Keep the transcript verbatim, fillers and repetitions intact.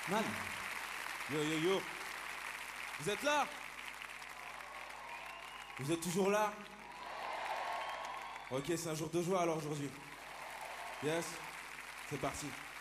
Man, Yo yo yo. Vous êtes là? Vous êtes toujours là? Ok, c'est un jour de joie alors aujourd'hui. Yes, c'est parti.